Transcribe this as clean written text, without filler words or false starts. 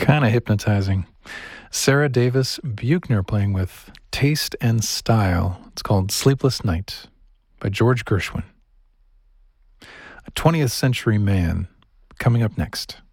Kind of hypnotizing. Sarah Davis Buchner playing with taste and style. It's called Sleepless Night by George Gershwin. A 20th Century Man coming up next.